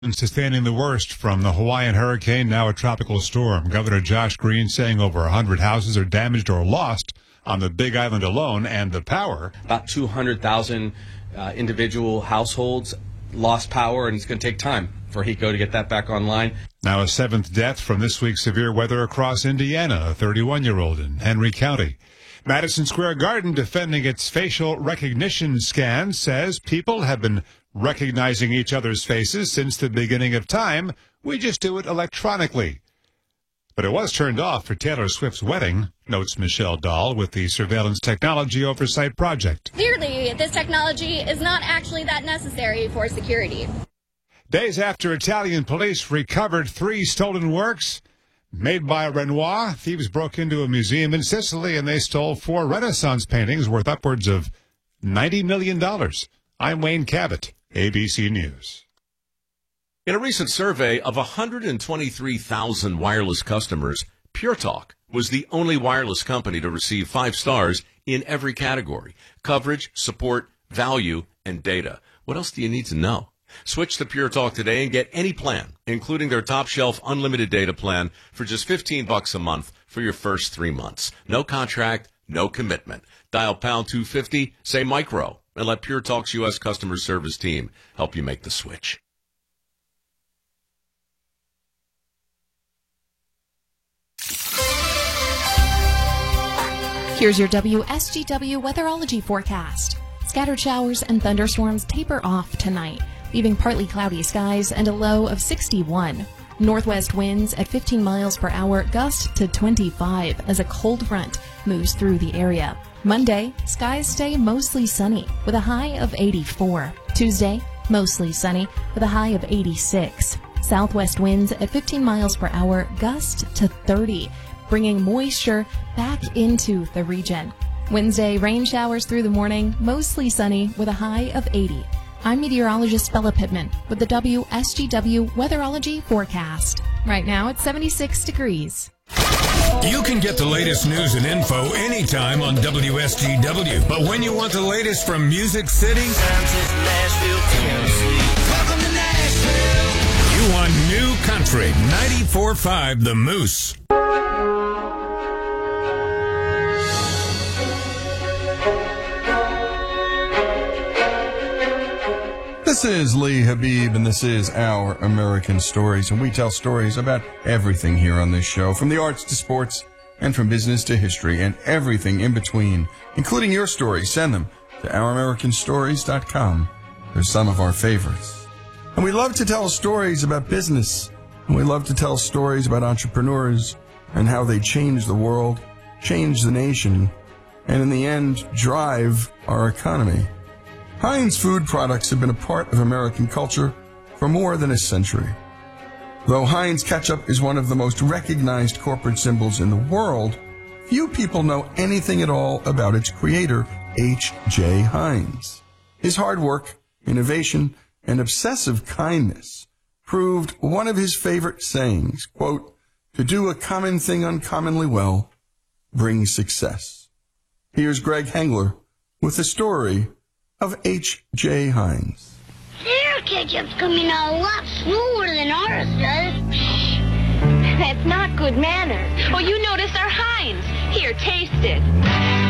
Sustaining the worst from the Hawaiian hurricane, now a tropical storm. Governor Josh Green saying over 100 houses are damaged or lost on the Big Island alone, and the power. About 200,000 individual households lost power, and it's going to take time for HECO to get that back online. Now a seventh death from this week's severe weather across Indiana, a 31-year-old in Henry County. Madison Square Garden, defending its facial recognition scan, says people have been recognizing each other's faces since the beginning of time. We just do it electronically. But it was turned off for Taylor Swift's wedding, notes Michelle Dahl with the Surveillance Technology Oversight Project. Clearly, this technology is not actually that necessary for security. Days after Italian police recovered 3 stolen works made by Renoir, thieves broke into a museum in Sicily and they stole 4 Renaissance paintings worth upwards of $90 million. I'm Wayne Cabot, ABC News. In a recent survey of 123,000 wireless customers, Pure Talk was the only wireless company to receive 5 stars in every category: coverage, support, value, and data. What else do you need to know? Switch to Pure Talk today and get any plan, including their top shelf unlimited data plan, for just $15 a month for your first 3 months. No contract, no commitment. Dial pound 250, say micro, and let Pure Talk's U.S. customer service team help you make the switch. Here's your WSGW weatherology forecast. Scattered showers and thunderstorms taper off tonight, leaving partly cloudy skies and a low of 61. Northwest winds at 15 miles per hour gust to 25 as a cold front moves through the area. Monday, skies stay mostly sunny with a high of 84. Tuesday, mostly sunny with a high of 86. Southwest winds at 15 miles per hour gust to 30, bringing moisture back into the region. Wednesday, rain showers through the morning, mostly sunny with a high of 80. I'm meteorologist Bella Pittman with the WSGW weatherology forecast. Right now it's 76 degrees. You can get the latest news and info anytime on WSGW. But when you want the latest from Music City, you want New Country 94.5 The Moose. This is Lee Habib, and this is Our American Stories, and we tell stories about everything here on this show, from the arts to sports, and from business to history, and everything in between, including your stories. Send them to ouramericanstories.com. They're some of our favorites. And we love to tell stories about business, and we love to tell stories about entrepreneurs and how they change the world, change the nation, and in the end, drive our economy. Heinz food products have been a part of American culture for more than a century. Though Heinz ketchup is one of the most recognized corporate symbols in the world, few people know anything at all about its creator, H.J. Heinz. His hard work, innovation, and obsessive kindness proved one of his favorite sayings, quote, "To do a common thing uncommonly well brings success." Here's Greg Hengler with the story of H.J. Heinz. Their ketchup's coming out a lot slower than ours does. That's not good manners. Oh, you noticed our Heinz. Here, taste it.